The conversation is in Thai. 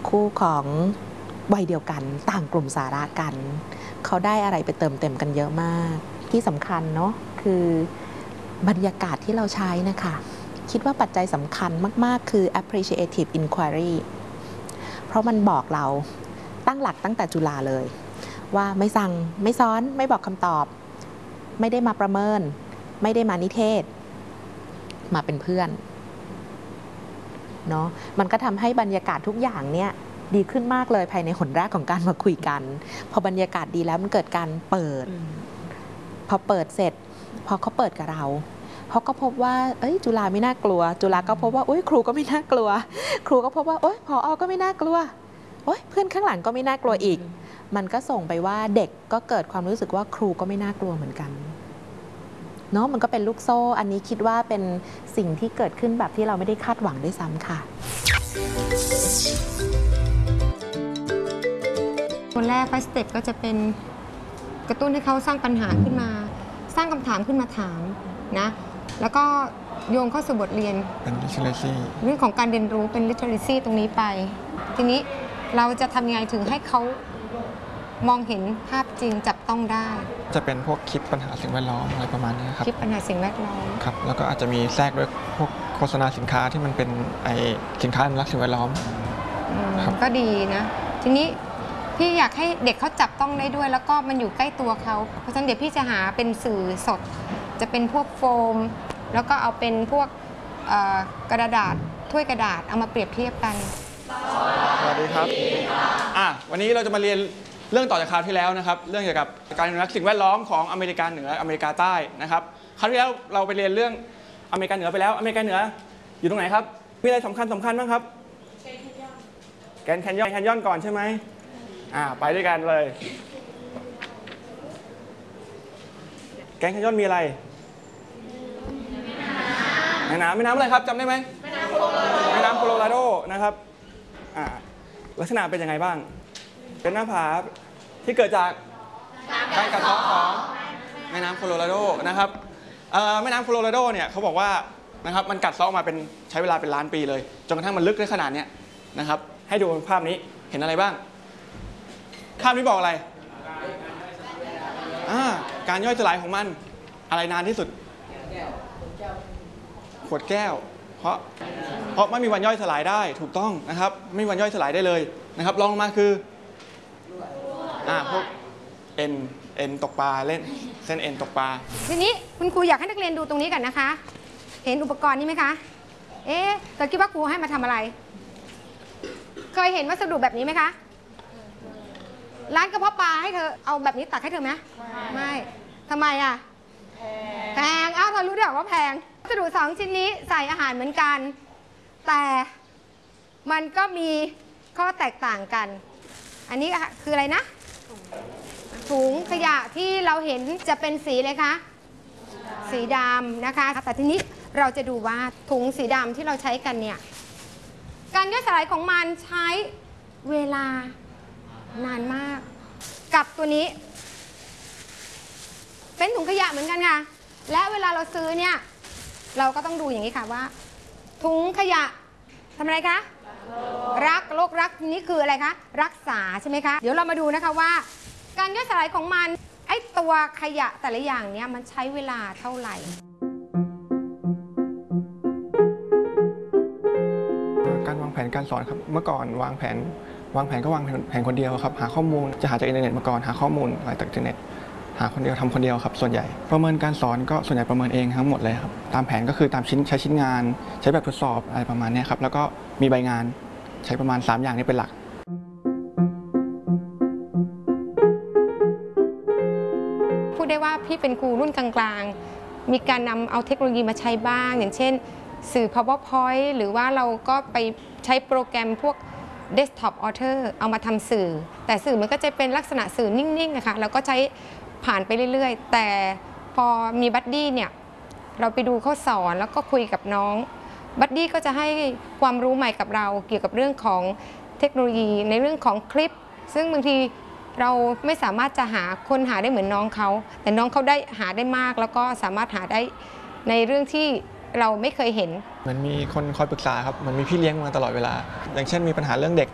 คู่ของวัยเดียวกันต่างกลุ่มสาระกันเขาได้อะไรไปเติมเต็มกันเยอะมากที่สำคัญเนาะคือบรรยากาศที่เราใช้นะคะคิดว่าปัจจัยสำคัญมากๆคือ appreciative inquiry เพราะมันบอกเราตั้งหลักตั้งแต่จุฬาเลยว่าไม่สั่งไม่ซ้อนไม่บอกคำตอบไม่ได้มาประเมินไม่ได้มานิเทศมาเป็นเพื่อนเนาะมันก็ทำให้บรรยากาศทุกอย่างเนี่ยดีขึ้นมากเลยภายในหนแรกของการมาคุยกันพอบรรยากาศดีแล้วมันเกิดการเปิดพอเปิดเสร็จพอเขาเปิดกับเราเขาก็พบว่าจุฬาไม่น่ากลัวจุฬาก็พบว่าครูก็ไม่น่ากลัวครูก็พบว่าผอ.ก็ไม่น่ากลัวเพื่อนข้างหลังก็ไม่น่ากลัวอีกมันก็ส่งไปว่าเด็กก็เกิดความรู้สึกว่าครูก็ไม่น่ากลัวเหมือนกันเนาะมันก็เป็นลูกโซ่อันนี้คิดว่าเป็นสิ่งที่เกิดขึ้นแบบที่เราไม่ได้คาดหวังด้วยซ้ำค่ะตัวแรก first step ก็จะเป็นกระตุ้นให้เขาสร้างปัญหาขึ้นมาสร้างคำถามขึ้นมาถามนะแล้วก็โยงเข้าสู่บทเรียนเป็น literacy เรื่องของการเรียนรู้เป็น literacy ตรงนี้ไปทีนี้เราจะทำยังไงถึงให้เขามองเห็นภาพจริงจับต้องได้จะเป็นพวกคลิปปัญหาสิ่งแวดล้อมอะไรประมาณนี้ครับคลิปปัญหาสิ่งแวดล้อมครับแล้วก็อาจจะมีแทรกด้วยพวกโฆษณาสินค้าที่มันเป็นสินค้าอนุรักษ์สิ่งแวดล้อมก็ดีนะทีนี้พี่อยากให้เด็กเขาจับต้องได้ด้วยแล้วก็มันอยู่ใกล้ตัวเขาเพราะฉะนั้นเดี๋ยวพี่จะหาเป็นสื่อสดจะเป็นพวกโฟมแล้วก็เอาเป็นพวกกระดาษถ้วยกระดาษเอามาเปรียบเทียบกันสวัสดีครับวันนี้เราจะมาเรียนเรื่องต่อจากคราวที่แล้วนะครับเรื่องเกี่ยวกับการอนุรักษ์สิ่งแวดล้อมของอเมริกาเหนืออเมริกาใต้นะครับคราวที่แล้วเราไปเรียนเรื่องอเมริกาเหนือไปแล้วอเมริกาเหนืออยู่ตรงไหนครับมีอะไรสำคัญบ้างครับแกรนด์แคนยอนก่อนใช่ไหมไปด้วยกันเลยแกรนด์แคนยอนมีอะไรแม่น้ำอะไรครับจำได้ไหมแม่น้ำโคโลราโดนะครับลักษณะเป็นยังไงบ้างเป็นหน้าผาที่เกิดจากการกัดเซาะของแม่น้ำโคโลราโดนะครับแม่น้ำโคโลราโดเนี่ยเขาบอกว่านะครับมันกัดเซาะมาเป็นใช้เวลาเป็นล้านปีเลยจนกระทั่งมันลึกได้ขนาดนี้นะครับให้ดูภาพนี้เห็นอะไรบ้างภาพนี้บอกอะไรการย่อยสลายของมันอะไรนานที่สุดขวดแก้วเพราะไม่มีวันย่อยสลายได้ถูกต้องนะครับไม่มีวันย่อยสลายได้เลยนะครับลองลงมาคือพวกเอ็นตกปลาเล่นเส้นเอ็นตกปลาทีนี้คุณครูอยากให้นักเรียนดูตรงนี้กันนะคะเห็นอุปกรณ์นี้ไหมคะเธอคิดว่าครูให้มาทำอะไรเคยเห็นวัสดุแบบนี้ไหมคะร้านกระเพาะปลาให้เธอเอาแบบนี้ตักให้เธอไหมไม่ทำไมแพงเธอรู้ด้วยว่าแพงวัสดุ2ชิ้นนี้ใส่อาหารเหมือนกันแต่มันก็มีข้อแตกต่างกันอันนี้คืออะไรนะถุงขยะที่เราเห็นจะเป็นสีเลยคะสีดำนะคะแต่ทีนี้เราจะดูว่าถุงสีดำที่เราใช้กันเนี่ยการย่อยสลายของมันใช้เวลานานมากกับตัวนี้เป็นถุงขยะเหมือนกันค่ะและเวลาเราซื้อเนี่ยเราก็ต้องดูอย่างนี้ค่ะว่าถุงขยะทำอะไรคะรักนี่คืออะไรคะรักษาใช่ไหมคะเดี๋ยวเรามาดูนะคะว่าการย่อยสลายของมันตัวขยะแต่ละอย่างเนี่ยมันใช้เวลาเท่าไหร่การวางแผนการสอนครับเมื่อก่อนวางแผนก็วางแผนคนเดียวครับหาข้อมูลจะหาจากอินเทอร์เน็ตมาก่อนหาข้อมูลอะไรจากอินเทอร์เน็ตหาคนเดียวทำคนเดียวครับส่วนใหญ่ประเมินการสอนก็ส่วนใหญ่ประเมินเองทั้งหมดเลยครับตามแผนก็คือตามใช้ชิ้นงานใช้แบบทดสอบอะไรประมาณนี้ครับแล้วก็มีใบงานใช้ประมาณ3อย่างนี้เป็นหลักพูดได้ว่าพี่เป็นครูรุ่นกลางๆมีการนำเอาเทคโนโลยีมาใช้บ้างอย่างเช่นสื่อ PowerPoint หรือว่าเราก็ไปใช้โปรแกรมพวก Desktop Author เอามาทำสื่อแต่สื่อมันก็จะเป็นลักษณะสื่อนิ่งๆนะคะเราก็ใช้ผ่านไปเรื่อยๆแต่พอมีบัดดี้เนี่ยเราไปดูเขาสอนแล้วก็คุยกับน้องบัดดี้ก็จะให้ความรู้ใหม่กับเราเกี่ยวกับเรื่องของเทคโนโลยีในเรื่องของคลิปซึ่งบางทีเราไม่สามารถจะค้นหาได้เหมือนน้องเขาแต่น้องเขาได้หาได้มากแล้วก็สามารถหาได้ในเรื่องที่เราไม่เคยเห็นมันมีคนคอยปรึกษาครับมันมีพี่เลี้ยงมาตลอดเวลาอย่างเช่นมีปัญหาเรื่องเด็ก